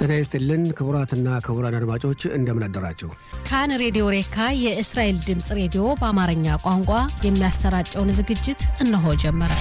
ጤና ይስጥልን ክቡራትና ክቡራን አድማጮች እንደምን አደራችሁ። ካን ሬዲዮ ሬካ የእስራኤል ድምጽ ሬዲዮ በአማርኛ ቋንቋ የሚያሰራጨውን ዝግጅት እነሆ ጀመረ።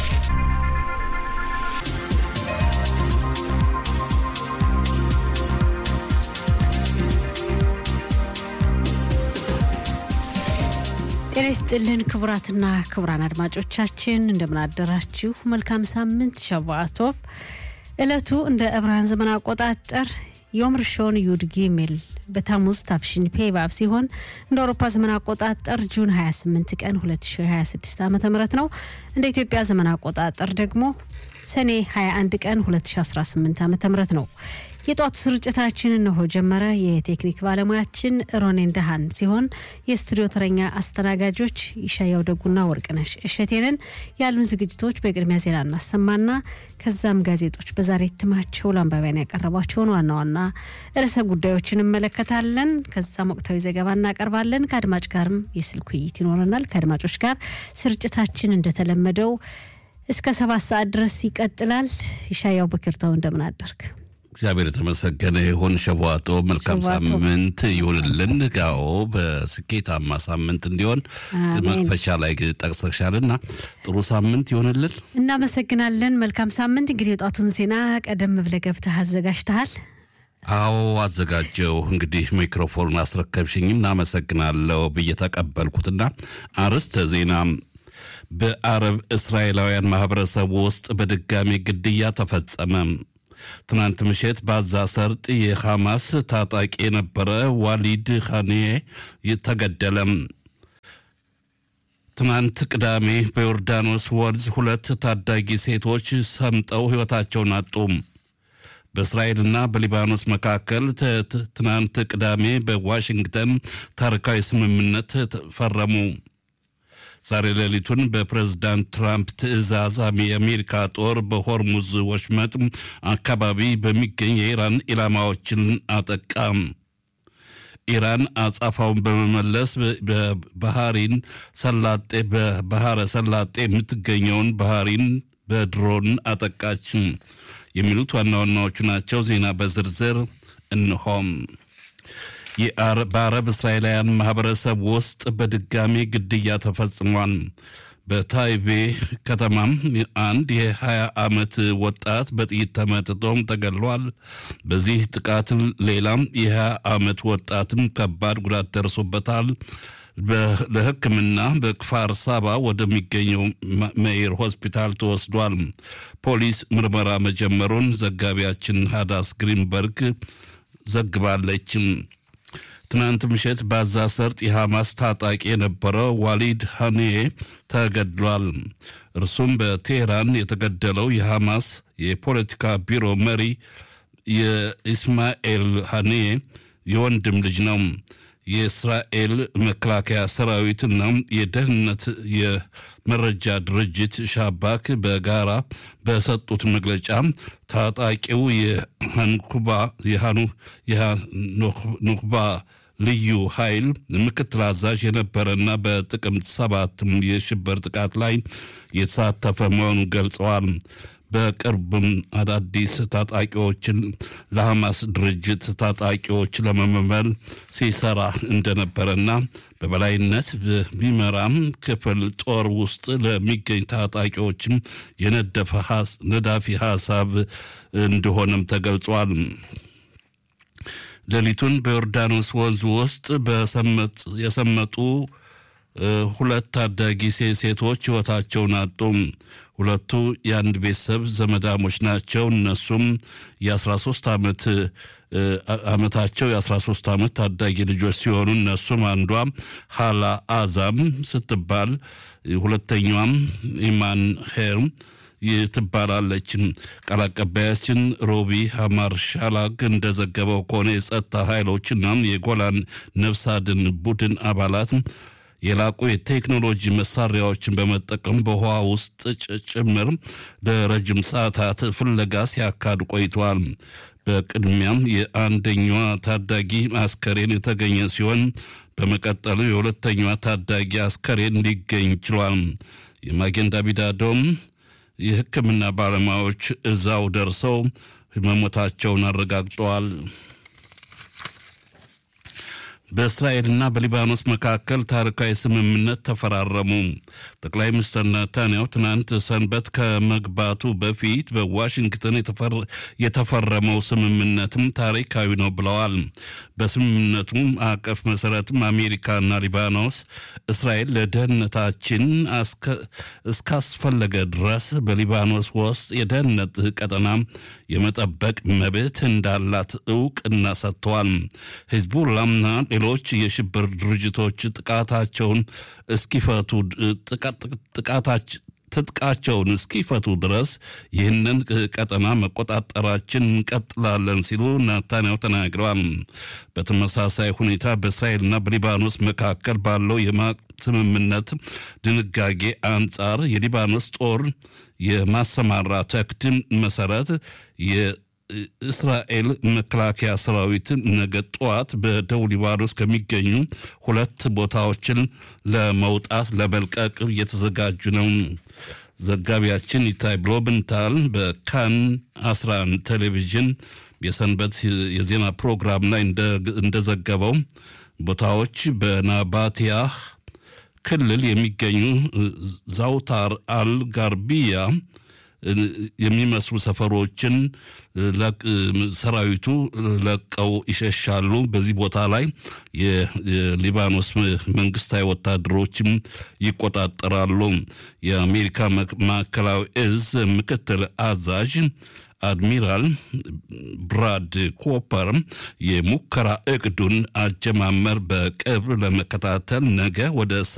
ጤና ይስጥልን ክቡራትና ክቡራን አድማጮቻችን እንደምን አደራችሁ። መልካም ሳምንት ሸዋቶፍ እለቱ እንደ ዕብራውያን ዘመን አቆጣጠር ዮም ርሾን ዩድ ጊሜል በታሙዝ ታፍሽን ፔባብ ሲሆን እንደ አውሮፓ ዘመን አቆጣጠር ጁን 28 ቀን 2026 ዓ.ም ነው። እንደ ኢትዮጵያ ዘመን አቆጣጠር ደግሞ ሰኔ 21 ቀን 2018 ዓ.ም ነው። የጧቱ ስርጭታችን ነው ጀመረ። የቴክኒክ ባለሙያችን ሮኔን ደሃን ሲሆን የስቱዲዮ ተረኛ አስተናጋጆች ይሻያው ደጉና ወርቅነሽ እሸቴንን። ያሉን ዝግጅቶች በቅድሚያ ዜና እናሰማና ከዛም ጋዜጦች በዛሬ እትማቸው ለአንባቢያን ያቀረቧቸውን ዋና ዋና ርዕሰ ጉዳዮችን እንመለከታለን። ከዛም ወቅታዊ ዘገባ እናቀርባለን። ከአድማጭ ጋርም የስልክ ውይይት ይኖረናል። ከአድማጮች ጋር ስርጭታችን እንደተለመደው እስከ 7 ሰዓት ድረስ ይቀጥላል። ይሻያው በክርታው እንደምን አደርክ? እግዚአብሔር የተመሰገነ ይሁን። ሸዋቶ መልካም ሳምንት ይሁንልን። ጋኦ በስኬታማ ሳምንት እንዲሆን መክፈቻ ላይ ጠቅሰሻልና ጥሩ ሳምንት ይሁንልን። እናመሰግናለን። መልካም ሳምንት። እንግዲህ የጧቱን ዜና ቀደም ብለህ ገብተህ አዘጋጅተሃል? አዎ አዘጋጀው። እንግዲህ ሚክሮፎን አስረከብሽኝ እናመሰግናለሁ ብዬ ተቀበልኩትና አርስተ ዜና በአረብ እስራኤላውያን ማህበረሰብ ውስጥ በድጋሚ ግድያ ተፈጸመ። ትናንት ምሽት በጋዛ ሰርጥ የሐማስ ታጣቂ የነበረ ዋሊድ ኻኔ ተገደለ። ትናንት ቅዳሜ በዮርዳኖስ ወንዝ 2 ታዳጊ ሴቶች ሰምጠው ሕይወታቸውን አጡ። በእስራኤልና በሊባኖስ መካከል ትናንት ቅዳሜ በዋሽንግተን ታሪካዊ ስምምነት ፈረሙ። ዛሬ ሌሊቱን በፕሬዝዳንት ትራምፕ ትዕዛዝ የአሜሪካ ጦር በሆርሙዝ ወሽመጥ አካባቢ በሚገኝ የኢራን ኢላማዎችን አጠቃ። ኢራን አጻፋውን በመመለስ በባህሪን ሰላጤ በባህረ ሰላጤ የምትገኘውን ባህሪን በድሮን አጠቃች። የሚሉት ዋና ዋናዎቹ ናቸው። ዜና በዝርዝር እንሆም። በአረብ እስራኤላውያን ማህበረሰብ ውስጥ በድጋሚ ግድያ ተፈጽሟል። በታይቤ ከተማም አንድ የ20 ዓመት ወጣት በጥይት ተመትቶም ተገድሏል። በዚህ ጥቃት ሌላም የ20 ዓመት ወጣትም ከባድ ጉዳት ደርሶበታል። ለሕክምና በክፋር ሳባ ወደሚገኘው ሜይር ሆስፒታል ተወስዷል። ፖሊስ ምርመራ መጀመሩን ዘጋቢያችን ሃዳስ ግሪንበርግ ዘግባለች። ትናንት ምሽት በጋዛ ሰርጥ የሐማስ ታጣቂ የነበረው ዋሊድ ኻኔ ተገድሏል። እርሱም በቴህራን የተገደለው የሐማስ የፖለቲካ ቢሮ መሪ የኢስማኤል ኻኔ የወንድም ልጅ ነው። የእስራኤል መከላከያ ሰራዊትና የደህንነት የመረጃ ድርጅት ሻባክ በጋራ በሰጡት መግለጫ ታጣቂው የኑክባ ልዩ ኃይል ምክትል አዛዥ የነበረና በጥቅምት 7 የሽብር ጥቃት ላይ የተሳተፈ መሆኑን ገልጸዋል። በቅርብም አዳዲስ ታጣቂዎችን ለሐማስ ድርጅት ታጣቂዎች ለመመልመል ሲሰራ እንደነበረና በበላይነት በሚመራም ክፍል ጦር ውስጥ ለሚገኝ ታጣቂዎችም ነዳፊ ሐሳብ እንደሆነም ተገልጿል። ሌሊቱን በዮርዳኖስ ወንዝ ውስጥ የሰመጡ 2 ታዳጊ ሴቶች ሕይወታቸውን አጡ። ሁለቱ የአንድ ቤተሰብ ዘመዳሞች ናቸው። እነሱም የ13 ዓመት ታዳጊ ልጆች ሲሆኑ እነሱም አንዷ ሃላ አዛም ስትባል ሁለተኛዋም ኢማን ሄር ትባላለች። ቃል አቀባያችን ሮቢ ሃማርሻላግ እንደዘገበው ከሆነ የጸጥታ ኃይሎችና የጎላን ነፍስ አድን ቡድን አባላት የላቁ የቴክኖሎጂ መሳሪያዎችን በመጠቀም በውሃ ውስጥ ጭምር ለረጅም ሰዓታት ፍለጋ ሲያካሂዱ ቆይተዋል። በቅድሚያም የአንደኛዋ ታዳጊ አስከሬን የተገኘ ሲሆን በመቀጠሉ የሁለተኛዋ ታዳጊ አስከሬን ሊገኝ ችሏል። የማጌን ዳቪድ አዶም የሕክምና ባለሙያዎች እዛው ደርሰው መሞታቸውን አረጋግጠዋል። በእስራኤልና በሊባኖስ መካከል ታሪካዊ ስምምነት ተፈራረሙ። ጠቅላይ ሚኒስትር ኔታንያሁ ትናንት ሰንበት ከመግባቱ በፊት በዋሽንግተን የተፈረመው ስምምነትም ታሪካዊ ነው ብለዋል። በስምምነቱ ማዕቀፍ መሰረትም አሜሪካና ሊባኖስ እስራኤል ለደህንነታችን እስካስፈለገ ድረስ በሊባኖስ ውስጥ የደህንነት ቀጠና የመጠበቅ መብት እንዳላት እውቅና ሰጥተዋል። ሂዝቡላህና ሌሎች የሽብር ድርጅቶች ትጥቃቸውን እስኪፈቱ ድረስ ይህንን ቀጠና መቆጣጠራችን እንቀጥላለን ሲሉ ኔታንያሁ ተናግረዋል። በተመሳሳይ ሁኔታ በእስራኤልና በሊባኖስ መካከል ባለው ስምምነት ድንጋጌ አንጻር የሊባኖስ ጦር የማሰማራት ዕቅድ መሰረት የእስራኤል መከላከያ ሰራዊት ነገ ጠዋት በደቡብ ሊባኖስ ከሚገኙ 2 ቦታዎችን ለመውጣት ለመልቀቅ እየተዘጋጁ ነው። ዘጋቢያችን ኢታይ ብሎብንታል በካን 11 ቴሌቪዥን የሰንበት የዜና ፕሮግራም ላይ እንደዘገበው ቦታዎች በናባቲያህ ክልል የሚገኙ ዛውታር አልጋርቢያ የሚመስሉ ሰፈሮችን ሰራዊቱ ለቀው ይሸሻሉ። በዚህ ቦታ ላይ የሊባኖስ መንግስታዊ ወታደሮችም ይቆጣጠራሉ። የአሜሪካ ማዕከላዊ እዝ ምክትል አዛዥ አድሚራል ብራድ ኮፐር የሙከራ እቅዱን አጀማመር በቅርብ ለመከታተል ነገ ወደ